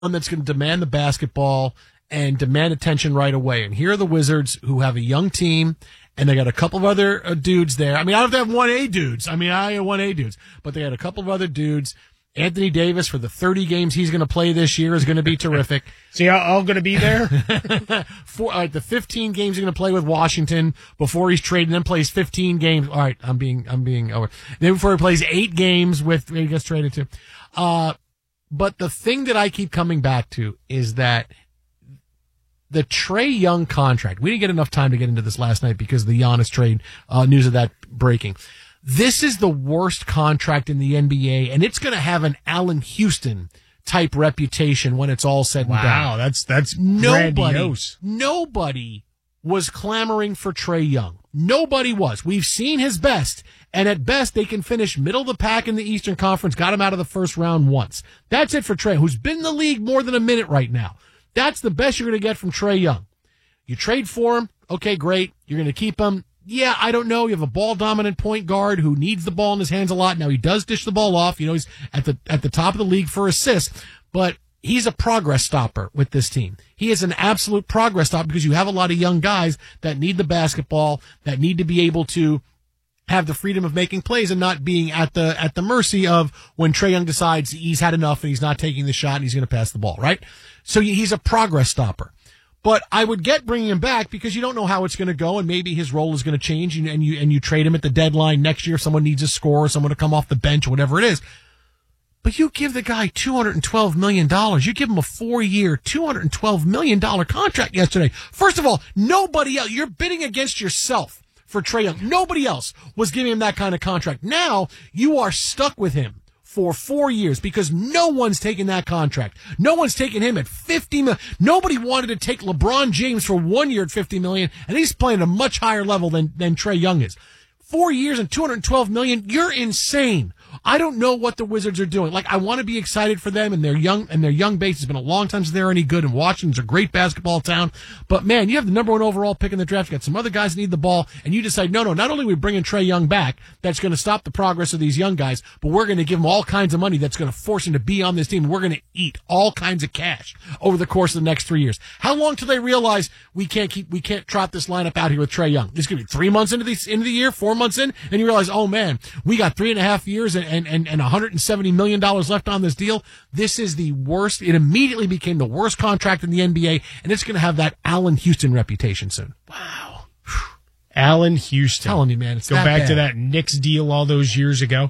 one that's going to demand the basketball and demand attention right away. And here are the Wizards, who have a young team, and they got a couple of other dudes there. I mean, I don't have to have 1A dudes. I have 1A dudes, but they had a couple of other dudes. Anthony Davis, for the 30 games he's going to play this year, is going to be terrific. So you're all going to be there? For the 15 games he's going to play with Washington before he's traded, and then plays 15 games. All right, I'm being over. Then before he plays 8 games with he gets traded to. But the thing that I keep coming back to is that the Trae Young contract, we didn't get enough time to get into this last night because of the Giannis trade, news of that breaking. This is the worst contract in the NBA, and it's going to have an Allen Houston type reputation when it's all said and done. Wow, that's grandiose. Nobody was clamoring for Trae Young. Nobody was. We've seen his best, and at best they can finish middle of the pack in the Eastern Conference. Got him out of the first round once. That's it for Trae, who's been in the league more than a minute right now. That's the best you're going to get from Trae Young. You trade for him, okay, great. You're going to keep him. Yeah, I don't know. You have a ball-dominant point guard who needs the ball in his hands a lot. Now, he does dish the ball off. You know, he's at the top of the league for assists, but he's a progress stopper with this team. He is an absolute progress stopper because you have a lot of young guys that need the basketball, that need to be able to have the freedom of making plays and not being at the mercy of when Trae Young decides he's had enough and he's not taking the shot and he's going to pass the ball, right? So he's a progress stopper. But I would get bringing him back because you don't know how it's going to go, and maybe his role is going to change, and you trade him at the deadline next year if someone needs a scorer, someone to come off the bench, whatever it is. But you give the guy $212 million. You give him a 4-year, $212 million contract yesterday. First of all, nobody else, you're bidding against yourself for Trae Young. Nobody else was giving him that kind of contract. Now you are stuck with him for 4 years because no one's taking that contract. No one's taking him at $50 million. Nobody wanted to take LeBron James for 1 year at $50 million, and he's playing at a much higher level than Trae Young is. 4 years and $212 million. You're insane. I don't know what the Wizards are doing. Like, I want to be excited for them and their young base. It's been a long time since they're any good, and Washington's a great basketball town. But man, you have the number 1 overall pick in the draft. You got some other guys that need the ball, and you decide, no, not only are we bringing Trae Young back, that's going to stop the progress of these young guys, but we're going to give them all kinds of money that's going to force him to be on this team. We're going to eat all kinds of cash over the course of the next 3 years. How long till they realize we can't trot this lineup out here with Trae Young? It's going to be 3 months into the year, 4 months in, and you realize, oh man, we got 3.5 years and $170 million left on this deal. This is the worst. It immediately became the worst contract in the NBA, and it's going to have that Allen Houston reputation soon. Wow. Allen Houston. I'm telling you, man. Go back to that Knicks deal all those years ago.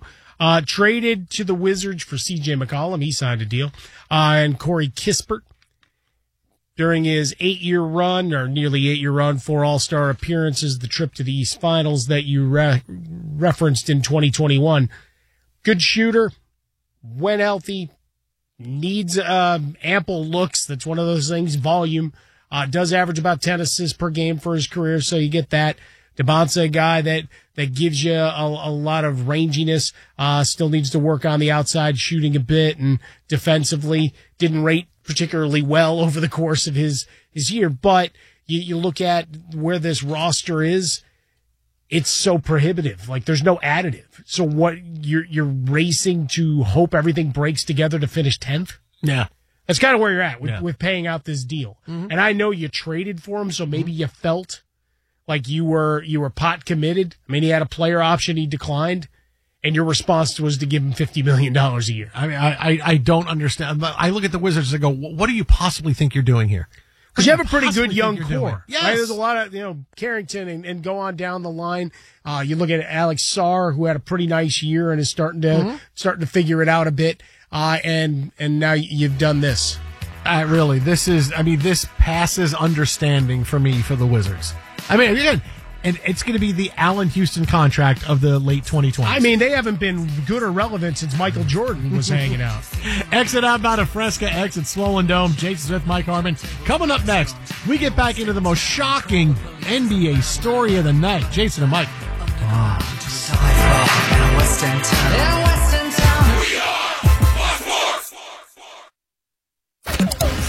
Traded to the Wizards for C.J. McCollum. He signed a deal. And Corey Kispert. During his 8-year run, or nearly 8-year run, 4 All-Star appearances, the trip to the East Finals that you referenced in 2021. Good shooter, when healthy, needs ample looks. That's one of those things. Volume. Does average about 10 assists per game for his career, so you get that. DeBonsa, a guy that gives you a lot of ranginess. Still needs to work on the outside shooting a bit, and defensively didn't rate particularly well over the course of his year. But you look at where this roster is, it's so prohibitive. Like, there's no additive. So what, you're racing to hope everything breaks together to finish 10th? Yeah. That's kind of where you're at with paying out this deal. Mm-hmm. And I know you traded for him, so maybe you felt like you were pot committed. I mean, he had a player option, he declined, and your response was to give him $50 million a year. I mean, I don't understand. I look at the Wizards and go, what do you possibly think you're doing here? Because you have a pretty good young core. Yes. Right? There's a lot of, Carrington and go on down the line. You look at Alex Sarr, who had a pretty nice year and is starting to figure it out a bit. And now you've done this. Really, this passes understanding for me for the Wizards. I mean, again, and it's going to be the Allen Houston contract of the late 2020s. I mean, they haven't been good or relevant since Michael Jordan was hanging out. Exit outbound of Fresca, exit Swollen Dome. Jason Smith, Mike Harmon. Coming up next, we get back into the most shocking NBA story of the night. Jason and Mike.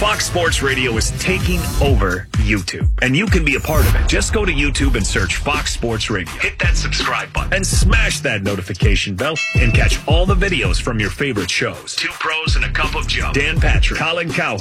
Fox Sports Radio is taking over YouTube, and you can be a part of it. Just go to YouTube and search Fox Sports Radio. Hit that subscribe button and smash that notification bell and catch all the videos from your favorite shows. Two Pros and a Cup of Joe. Dan Patrick, Colin Cowherd.